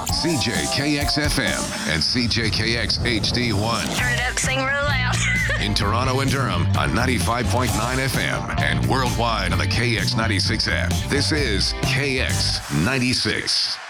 CJKX FM and CJKX HD1. Turn it up, sing real loud. In Toronto and Durham on 95.9 FM and worldwide on the KX96 app. This is KX96.